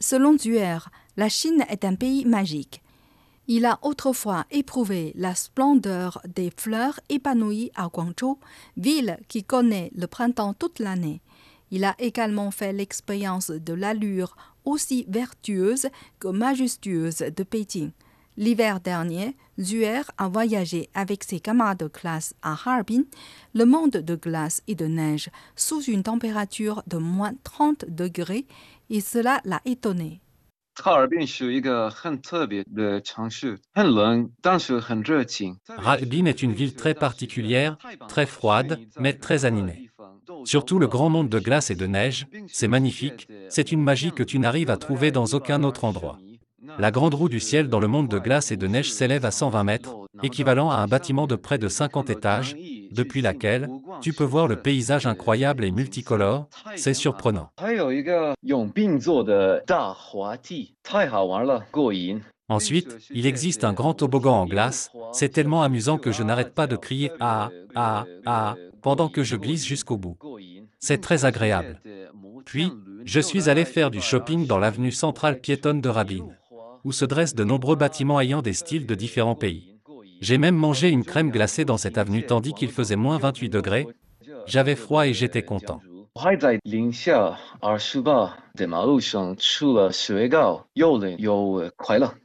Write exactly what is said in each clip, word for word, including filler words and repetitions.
Selon Zuer, la Chine est un pays magique. Il a autrefois éprouvé la splendeur des fleurs épanouies à Guangzhou, ville qui connaît le printemps toute l'année. Il a également fait l'expérience de l'allure aussi vertueuse que majestueuse de Pékin. L'hiver dernier, Zuer a voyagé avec ses camarades de classe à Harbin, le monde de glace et de neige, sous une température de moins trente degrés, et cela l'a étonné. 哈尔滨是一个很特别的城市，很冷，但是很热情。 Harbin est une ville très particulière, très froide, mais très animée. Surtout le grand monde de glace et de neige, c'est magnifique, c'est une magie que tu n'arrives à trouver dans aucun autre endroit. La grande roue du ciel dans le monde de glace et de neige s'élève à cent vingt mètres, équivalent à un bâtiment de près de cinquante étages, depuis laquelle tu peux voir le paysage incroyable et multicolore, c'est surprenant. 还有一个用冰做的大滑梯，太好玩了，过瘾。 Ensuite, il existe un grand toboggan en glace, c'est tellement amusant que je n'arrête pas de crier « Ah, ah, ah » pendant que je glisse jusqu'au bout. C'est très agréable. Puis, je suis allé faire du shopping dans l'avenue centrale piétonne de Harbin, où se dressent de nombreux bâtiments ayant des styles de différents pays. J'ai même mangé une crème glacée dans cette avenue tandis qu'il faisait moins vingt-huit degrés. J'avais froid et j'étais content. 我还在零下二十八的马路上吃了雪糕，又冷又快乐。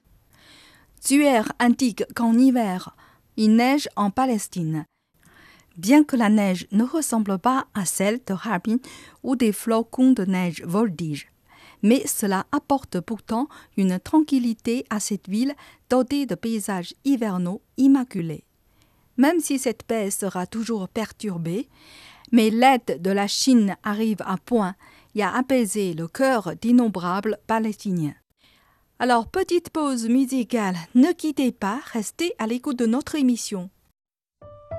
Zuer indique qu'en hiver, il neige en Palestine. Bien que la neige ne ressemble pas à celle de Harbin où des flocons de neige voltigent, mais cela apporte pourtant une tranquillité à cette ville dotée de paysages hivernaux immaculés. Même si cette paix sera toujours perturbée, mais l'aide de la Chine arrive à point et a apaisé le cœur d'innombrables Palestiniens. Alors, petite pause musicale, ne quittez pas, restez à l'écoute de notre émission.